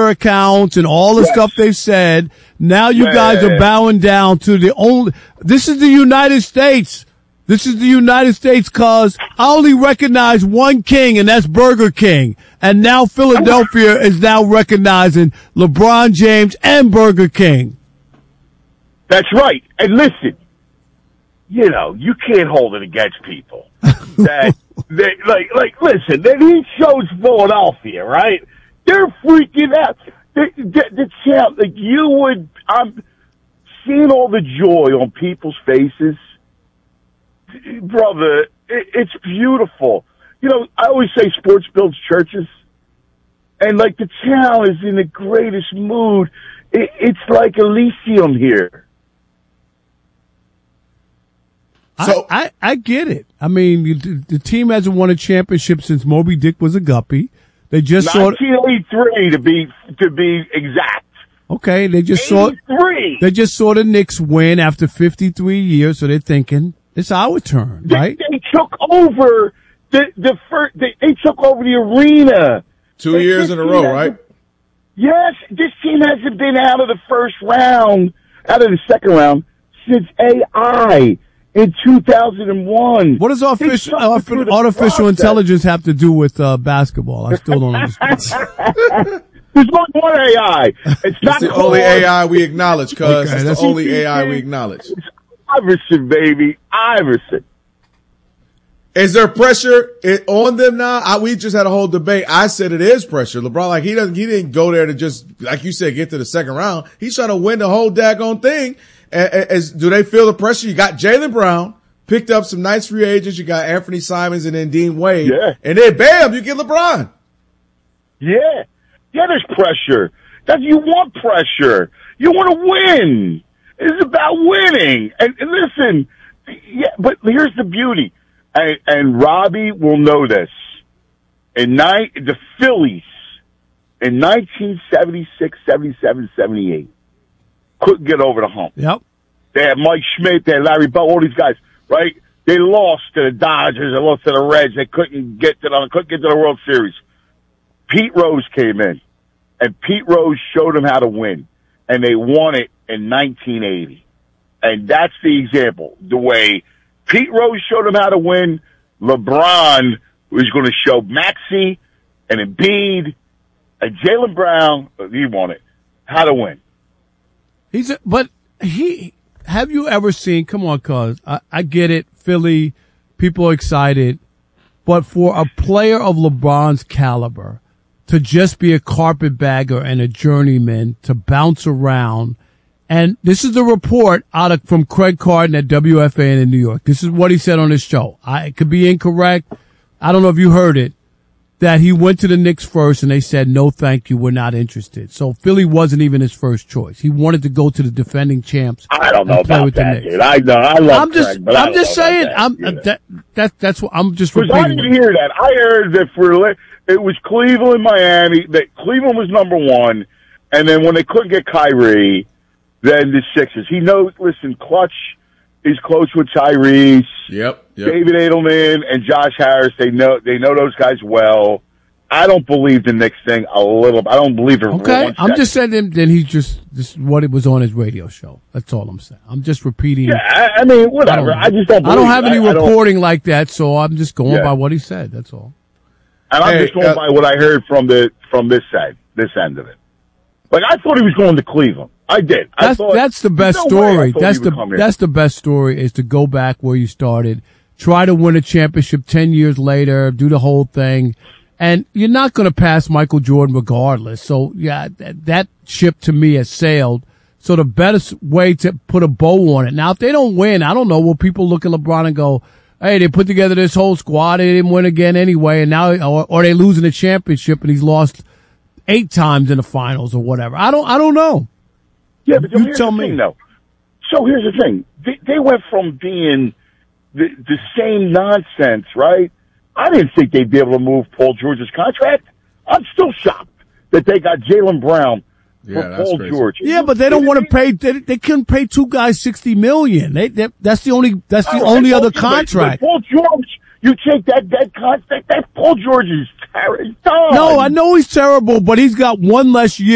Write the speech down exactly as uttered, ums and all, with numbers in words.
Twitter accounts and all the yes. stuff they've said. Now you Man. guys are bowing down to the only, this is the United States. This is the United States, cause I only recognize one king, and that's Burger King. And now Philadelphia is now recognizing LeBron James and Burger King. That's right. And listen, you know, you can't hold it against people. That they like, like, listen. Then he shows Philadelphia, right? They're freaking out. The, the, the champ, like you would, I'm seeing all the joy on people's faces. Brother, it, it's beautiful. You know, I always say sports builds churches. And, like, the town is in the greatest mood. It, it's like Elysium here. So I, I, I get it. I mean, the, the team hasn't won a championship since Moby Dick was a guppy. They just saw nineteen eighty-three to be to be exact. Okay, they just saw they just saw the Knicks win after fifty-three years, so they're thinking it's our turn, they, right? They took over the the first. They, they took over the arena. Two they, years in a row, right? Yes, this team hasn't been out of the first round, out of the second round since A I in two thousand one. What does artificial, artificial intelligence have to do with uh, basketball? I still don't understand. There's only one A I. It's not the only A I we acknowledge, cuz. Okay, it's the only A I we acknowledge. It's Iverson, baby. Iverson. Is there pressure on them now? I, we just had a whole debate. I said it is pressure. LeBron, like, he doesn't, he didn't go there to just, like you said, get to the second round. He's trying to win the whole daggone thing. As, do they feel the pressure? You got Jaylen Brown, picked up some nice free agents. You got Anthony Simons and then Dean Wade. Yeah. And then bam, you get LeBron. Yeah. Yeah, there's pressure. That's, you want pressure. You want to win. It's about winning. And, and listen, yeah, but here's the beauty. And, and Robbie will know this. In ni- the Phillies, in nineteen seventy-six, seventy-seven, seventy-eight, couldn't get over the hump. Yep. They had Mike Schmidt, they had Larry Bell, all these guys, right? They lost to the Dodgers, they lost to the Reds, they couldn't get to the, couldn't get to the World Series. Pete Rose came in, and Pete Rose showed them how to win, and they won it in nineteen eighty. And that's the example. The way Pete Rose showed them how to win, LeBron was going to show Maxey and Embiid and Jaylen Brown, he won it, how to win. He's a, but he, have you ever seen, come on, cuz, I, I get it, Philly, people are excited, but for a player of LeBron's caliber to just be a carpetbagger and a journeyman, to bounce around, and this is the report out of, from Craig Carden at W F A N in New York. This is what he said on his show. I, it could be incorrect. I don't know if you heard it, that he went to the Knicks first and they said, no, thank you, we're not interested. So Philly wasn't even his first choice. He wanted to go to the defending champs. I don't know and play about with that, the Knicks. dude. I know, I love I'm just, Craig, but I'm I just saying, that, I'm, you know. that, that, that's what I'm just Because repeating. I didn't hear that. I heard that for, it was Cleveland, Miami, that Cleveland was number one, and then when they couldn't get Kyrie, then the Sixers. He knows, listen, Clutch is close with Tyrese. Yep, yep. David Edelman and Josh Harris, they know, they know those guys well. I don't believe the Knicks thing a little, I don't believe it. Okay. I'm just saying then, then he just, this is what it was on his radio show. That's all I'm saying. I'm just repeating. Yeah, I, I mean, whatever. I, I just don't believe I don't have any I, reporting like that, so I'm just going Yeah. by what he said. That's all. And I'm Hey, just going uh, by what I heard from the, from this side, this end of it. Like, I thought he was going to Cleveland. I did. I That's, thought, that's the best no way I story. thought That's he would the, come here. that's the best story, is to go back where you started, try to win a championship ten years later, do the whole thing. And you're not going to pass Michael Jordan regardless. So yeah, that, that ship to me has sailed. So the best way to put a bow on it. Now, if they don't win, I don't know, will people look at LeBron and go, hey, they put together this whole squad, they didn't win again anyway, and now, or, or they losing the championship and he's lost eight times in the finals or whatever. I don't, I don't know. Yeah, but you here's tell the me. thing, though. So here's the thing. They, they went from being the, the same nonsense, right? I didn't think they'd be able to move Paul George's contract. I'm still shocked that they got Jaylen Brown for Yeah, that's Paul crazy. George. Yeah, but they don't want to pay. They, they couldn't pay two guys sixty million. They, they that's the only. That's the All right, only Paul other George, contract. but Paul George, you take that that contract. That Paul George is terrible. No, I know he's terrible, but he's got one less year.